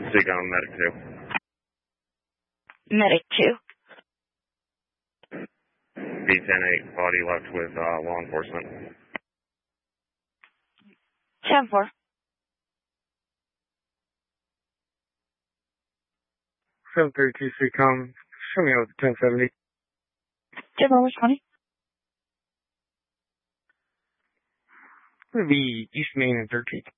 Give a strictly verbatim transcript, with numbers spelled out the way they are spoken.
Seacom, Medic two. Medic two. B ten eight, body left with uh, law enforcement. ten four. seven thirty-two Seacom, show me over ten seventy. ten four, which twenty? It's going to be East Main and thirteenth.